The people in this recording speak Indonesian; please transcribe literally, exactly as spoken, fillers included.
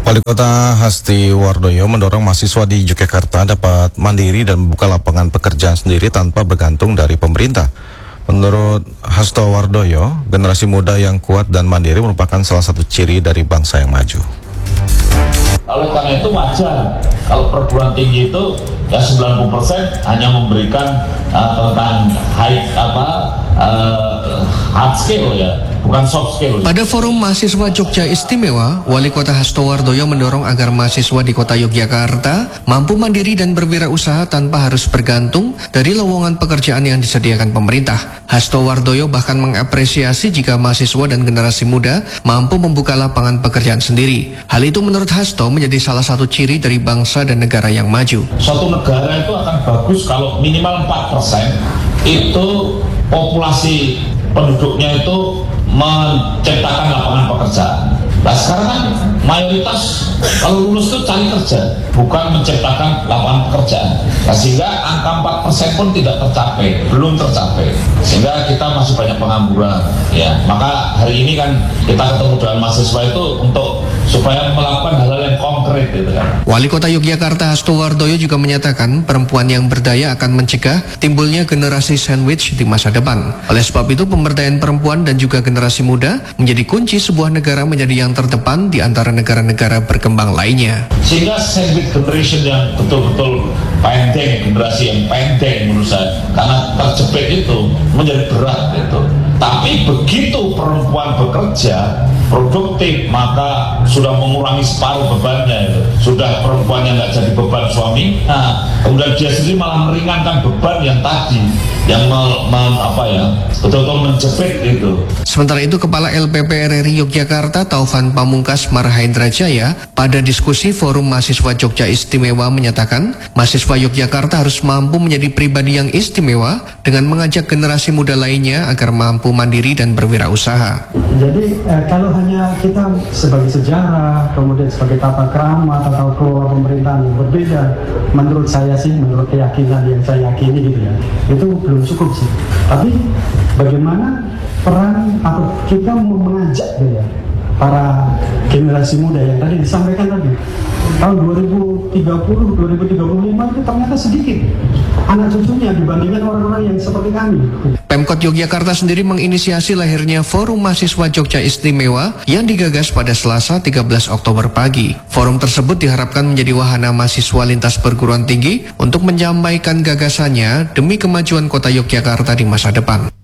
Wali Kota Hasti Wardoyo mendorong mahasiswa di Yogyakarta dapat mandiri dan membuka lapangan pekerjaan sendiri tanpa bergantung dari pemerintah. Menurut Hasto Wardoyo, generasi muda yang kuat dan mandiri merupakan salah satu ciri dari bangsa yang maju. Oleh karena itu wajar kalau perguruan tinggi itu ya sembilan puluh persen hanya memberikan uh, tentang high apa uh, hard skill ya, bukan soft skill. Pada forum mahasiswa Jogja Istimewa, Wali Kota Hasto Wardoyo mendorong agar mahasiswa di Kota Yogyakarta mampu mandiri dan berwirausaha tanpa harus bergantung dari lowongan pekerjaan yang disediakan pemerintah. Hasto Wardoyo bahkan mengapresiasi jika mahasiswa dan generasi muda mampu membuka lapangan pekerjaan sendiri. Hal itu menurut Hasto menjadi salah satu ciri dari bangsa dan negara yang maju. Suatu negara itu akan bagus kalau minimal empat persen itu populasi penduduknya itu menciptakan lapangan pekerjaan. Nah sekarang kan mayoritas kalau lulus itu cari kerja, bukan menciptakan lapangan pekerjaan. Nah, sehingga angka empat persen pun tidak tercapai, belum tercapai. Sehingga kita masih banyak pengangguran. Ya, maka hari ini kan kita ketemu dengan mahasiswa itu untuk supaya melakukan hal-hal yang konkret gitu kan. Wali Kota Yogyakarta Hasto Wardoyo juga menyatakan perempuan yang berdaya akan mencegah timbulnya generasi sandwich di masa depan. Oleh sebab itu pemberdayaan perempuan dan juga generasi muda menjadi kunci sebuah negara menjadi yang terdepan di antara negara-negara berkembang lainnya. Sehingga sandwich generation yang betul-betul pendek, generasi yang pendek menurut saya, karena terjepit itu menjadi berat itu. Tapi begitu perempuan bekerja produktif, maka sudah mengurangi separuh bebannya itu. Sudah perempuan yang nggak jadi beban suami, nah kemudian dia sendiri malah meringankan beban yang tadi, yang me, me, apa ya, betul-betul menjepit itu. Sementara itu Kepala L P P R R I Yogyakarta Taufan Pamungkas Marhaendra Jaya pada diskusi Forum Mahasiswa Jogja Istimewa menyatakan mahasiswa Yogyakarta harus mampu menjadi pribadi yang istimewa dengan mengajak generasi muda lainnya agar mampu mandiri dan berwirausaha. Jadi eh, kalau hanya kita sebagai sejarah, kemudian sebagai tata krama, tata kelola pemerintahan yang berbeda, menurut saya sih, menurut keyakinan yang saya yakini gitu ya, itu belum cukup sih. Tapi bagaimana peran atau kita mau mengajak gitu ya, para generasi muda yang tadi disampaikan tadi, tahun dua ribu tiga puluh, dua ribu tiga puluh lima itu ternyata sedikit anak cucunya dibandingkan orang-orang yang seperti kami. Pemkot Yogyakarta sendiri menginisiasi lahirnya Forum Mahasiswa Jogja Istimewa yang digagas pada Selasa tiga belas Oktober pagi. Forum tersebut diharapkan menjadi wahana mahasiswa lintas perguruan tinggi untuk menyampaikan gagasannya demi kemajuan kota Yogyakarta di masa depan.